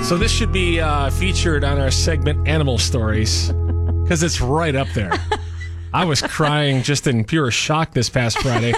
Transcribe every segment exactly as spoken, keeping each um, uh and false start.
So this should be uh, featured on our segment Animal Stories because it's right up there. I was crying just in pure shock this past Friday.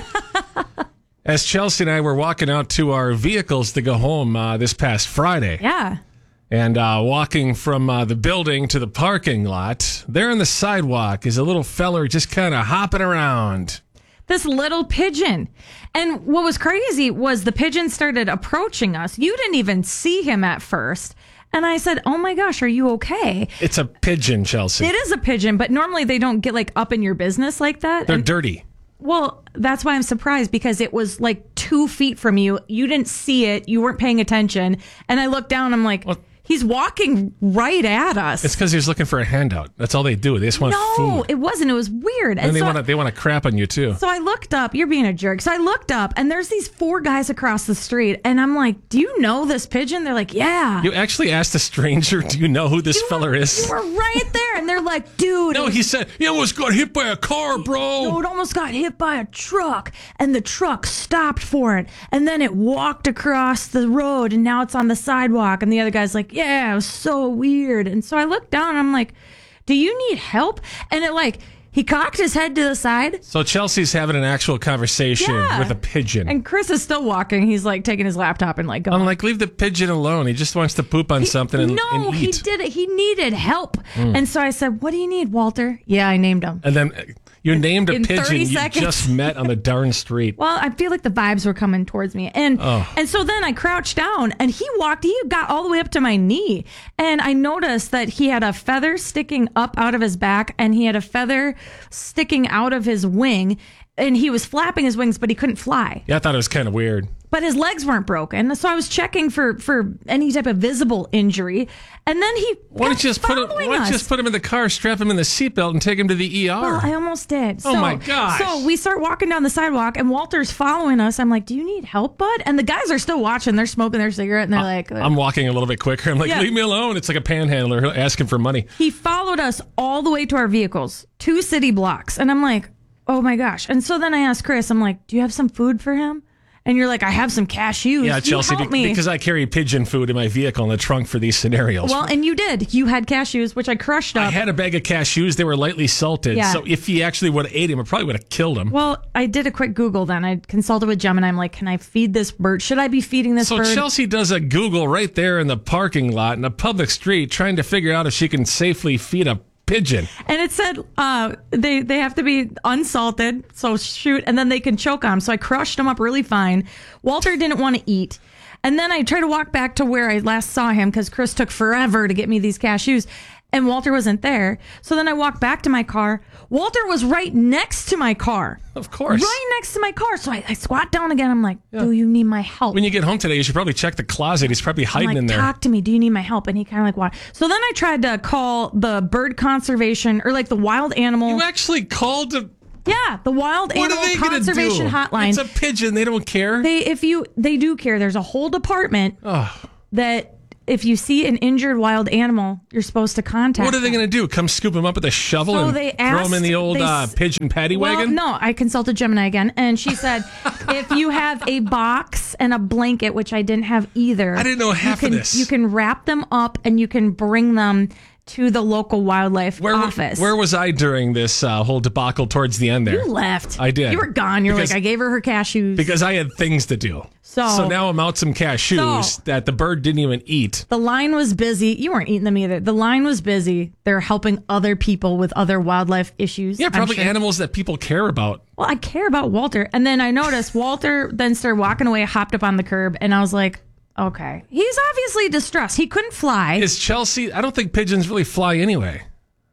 As Chelsea and I were walking out to our vehicles to go home uh, this past Friday. Yeah. And uh, walking from uh, the building to the parking lot, there on the sidewalk is a little feller just kind of hopping around. This little pigeon. And what was crazy was the pigeon started approaching us. You didn't even see him at first. And I said, oh my gosh, are you okay? It's a pigeon, Chelsea. It is a pigeon, but normally they don't get like up in your business like that. They're and, dirty. Well, that's why I'm surprised because it was like two feet from you. You didn't see it. You weren't paying attention. And I looked down. I'm like, well, he's walking right at us. It's because he was looking for a handout. That's all they do. They just want no, food. No, it wasn't. It was weird. And, and they so want to they want to crap on you, too. So I looked up. You're being a jerk. So I looked up, and there's these four guys across the street. And I'm like, do you know this pigeon? They're like, yeah. You actually asked a stranger, do you know who this you feller were, is? You were right there. And they're like, dude. No, he said, he almost got hit by a car, bro. No, it almost got hit by a truck. And the truck stopped for it. And then it walked across the road, and now it's on the sidewalk. And the other guy's like, yeah, it was so weird. And so I looked down, and I'm like, do you need help? And it like, he cocked his head to the side. So Chelsea's having an actual conversation yeah. with a pigeon. And Chris is still walking. He's like taking his laptop and like going. I'm like, leave the pigeon alone. He just wants to poop on he, something and, no, and eat. he did it. He needed help. Mm. And so I said, what do you need, Walter? Yeah, I named him. And then you named a In pigeon you seconds. just met on the darn street. Well, I feel like the vibes were coming towards me. And oh. and so then I crouched down, and he walked, he got all the way up to my knee. And I noticed that he had a feather sticking up out of his back, and he had a feather sticking out of his wing. And he was flapping his wings, but he couldn't fly. Yeah, I thought it was kind of weird. But his legs weren't broken. So I was checking for, for any type of visible injury. And then he Why don't you just put him, why don't you just put him in the car, strap him in the seatbelt, and take him to the E R? Well, I almost did. Oh, so, my gosh. So we start walking down the sidewalk, and Walter's following us. I'm like, do you need help, bud? And the guys are still watching. They're smoking their cigarette, and they're uh, like... I'm walking a little bit quicker. I'm like, yeah. leave me alone. It's like a panhandler asking for money. He followed us all the way to our vehicles, two city blocks. And I'm like, oh, my gosh. And so then I asked Chris, I'm like, do you have some food for him? And you're like, I have some cashews. Yeah, Chelsea, help me. because I carry pigeon food in my vehicle in the trunk for these scenarios. Well, and you did. You had cashews, which I crushed up. I had a bag of cashews. They were lightly salted. Yeah. So if he actually would have ate him, it probably would have killed him. Well, I did a quick Google then. I consulted with Gemini. I'm like, can I feed this bird? Should I be feeding this so bird? So Chelsea does a Google right there in the parking lot in a public street trying to figure out if she can safely feed a pigeon. And it said uh, they, they have to be unsalted, so shoot, and then they can choke on them. So I crushed them up really fine. Walter didn't want to eat. And then I tried to walk back to where I last saw him because Chris took forever to get me these cashews. And Walter wasn't there. So then I walked back to my car. Walter was right next to my car. Of course. Right next to my car. So I, I squat down again. I'm like, yeah. do you need my help? When you get home today, you should probably check the closet. He's probably hiding I'm like, in there. Talk to me. Do you need my help? And he kind of like, what? So then I tried to call the bird conservation or like the wild animal. You actually called the... Yeah, the wild what animal conservation hotline. It's a pigeon. They don't care. They, if you, they do care. There's a whole department oh. that... If you see an injured wild animal, you're supposed to contact What are they them. going to do? Come scoop him up with a shovel so and they throw asked, him in the old they, uh, pigeon paddy well, wagon? No, I consulted Gemini again, and she said if you have a box and a blanket, which I didn't have either. I didn't know half you can, of this. You can wrap them up and you can bring them to the local wildlife where, office. Where was I during this uh, whole debacle towards the end there? You left. I did. You were gone. You're because, like, I gave her her cashews. Because I had things to do. So, so now I'm out some cashews so, that the bird didn't even eat. The line was busy. You weren't eating them either. The line was busy. They're helping other people with other wildlife issues. Yeah, probably sure. animals that people care about. Well, I care about Walter. And then I noticed Walter then started walking away, hopped up on the curb, and I was like, okay. He's obviously distressed. He couldn't fly. Is Chelsea... I don't think pigeons really fly anyway.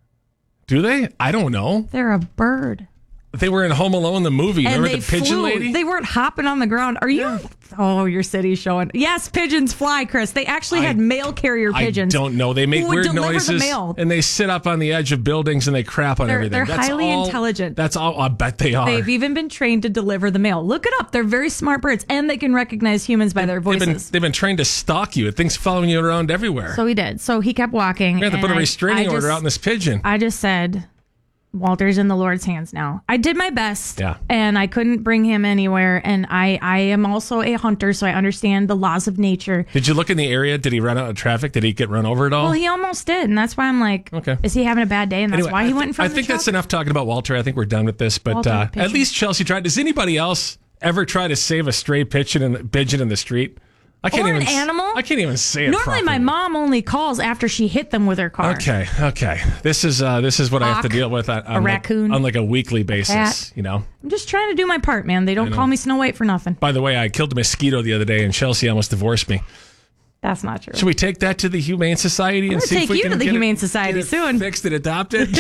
Do they? I don't know. They're a bird. They were in Home Alone, the movie. And Remember they the pigeon flew. lady? They weren't hopping on the ground. Are you... Yeah. Oh, your city's showing. Yes, pigeons fly, Chris. They actually had I, mail carrier pigeons. I don't know. They make weird noises. The mail. And they sit up on the edge of buildings and they crap on they're, everything. They're that's highly all, intelligent. That's all. I bet they are. They've even been trained to deliver the mail. Look it up. They're very smart birds, and they can recognize humans by their voices. They've been, they've been trained to stalk you. Things following you around everywhere. So he did. So he kept walking. We have to put a restraining I, I order just, out in this pigeon. I just said, Walter's in the Lord's hands now. I did my best, Yeah. and I couldn't bring him anywhere. And I, I am also a hunter, so I understand the laws of nature. Did you look in the area? Did he run out of traffic? Did he get run over at all? Well, he almost did, and that's why I'm like, Okay. is he having a bad day? And that's Anyway, why he I went in thi- front I of the think that's truck? enough talking about Walter. I think we're done with this. But Walter, uh, the pigeon. at least Chelsea tried. Does anybody else ever try to save a stray pigeon in the, pigeon in the street? I can't Or even an s- animal? I can't even say it Normally, my properly. mom only calls after she hit them with her car. Okay, okay. This is uh, this is what I have to Hawk, deal with on, on, like, raccoon, on like a weekly basis. cat. You know. I'm just trying to do my part, man. They don't call me Snow White for nothing. By the way, I killed a mosquito the other day, and Chelsea almost divorced me. That's not true. Should we take that to the Humane Society and gonna see if take we you can to the get Humane it, Society get it soon. fixed and adopted?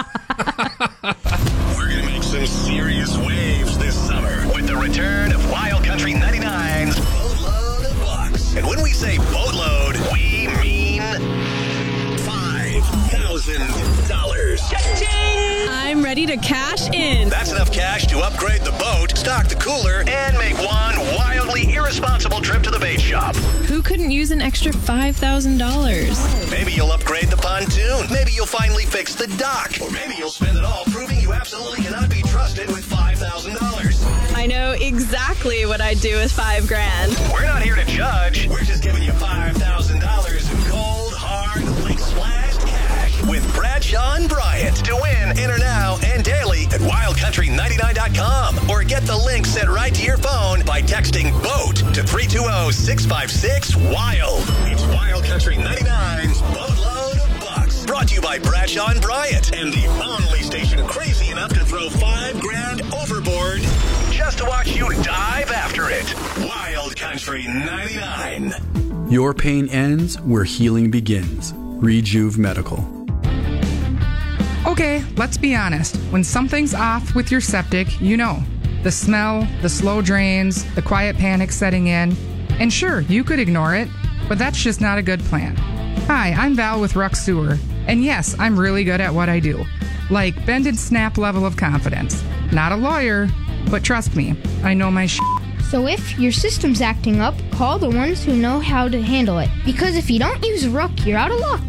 We're going to make some serious waves this summer with the return of Wild Country ninety-nine's Boatload of Bucks. And when we say boatload, we mean five thousand dollars. I'm ready to cash in. That's enough cash to upgrade the boat, stock the cooler, and make one wildly irresponsible trip to the bait shop. Who couldn't use an extra five thousand dollars? Maybe you'll upgrade the pontoon. Maybe you'll finally fix the dock. Or maybe you'll spend it all proving you absolutely cannot be trusted with five thousand dollars. I know exactly what I'd do with five grand. We're not here to judge. We're just giving you five thousand dollars in cold, hard, lake splash cash with Bradshaw and Bryant. To win, enter now and daily at wild country ninety-nine dot com or get the link sent right to your phone by texting BOAT to three two zero, six five six, WILD. It's Wild Country ninety-nine's Boatload of Bucks. Brought to you by Bradshaw and Bryant and the only station crazy enough to throw five grand overboard just to watch you dive after it. Wild Country ninety-nine. Your pain ends where healing begins. Rejuve Medical. Okay, let's be honest. When something's off with your septic, you know. The smell, the slow drains, the quiet panic setting in. And sure, you could ignore it, but that's just not a good plan. Hi, I'm Val with Ruck Sewer. And yes, I'm really good at what I do. Like bend and snap level of confidence. Not a lawyer, but trust me, I know my sh**. So if your system's acting up, call the ones who know how to handle it. Because if you don't use Ruck, you're out of luck.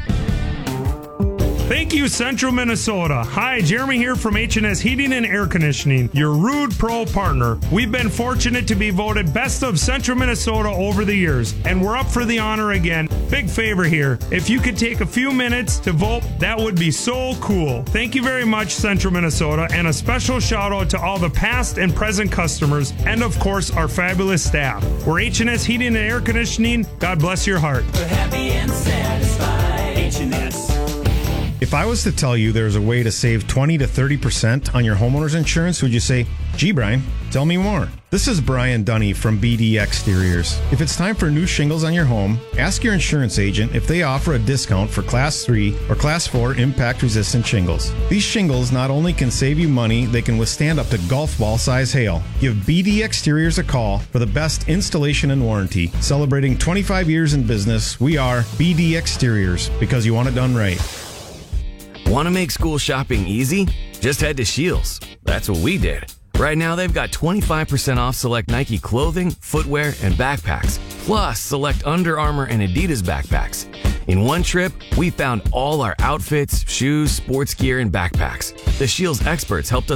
Thank you, Central Minnesota. Hi, Jeremy here from H and S Heating and Air Conditioning, your Rude Pro partner. We've been fortunate to be voted Best of Central Minnesota over the years, and we're up for the honor again. Big favor here. If you could take a few minutes to vote, that would be so cool. Thank you very much, Central Minnesota, and a special shout out to all the past and present customers, and of course, our fabulous staff. We're H and S Heating and Air Conditioning. God bless your heart. We're happy and satisfied. H and S. If I was to tell you there's a way to save twenty to thirty percent on your homeowner's insurance, would you say, gee, Brian, tell me more? This is Brian Dunny from B D Exteriors. If it's time for new shingles on your home, ask your insurance agent if they offer a discount for Class three or Class four impact-resistant shingles. These shingles not only can save you money, they can withstand up to golf ball size hail. Give B D Exteriors a call for the best installation and warranty. Celebrating twenty-five years in business, we are B D Exteriors, because you want it done right. Want to make school shopping easy? Just head to Scheels. That's what we did. Right now, they've got twenty-five percent off select Nike clothing, footwear, and backpacks, plus select Under Armour and Adidas backpacks. In one trip, we found all our outfits, shoes, sports gear, and backpacks. The Scheels experts helped us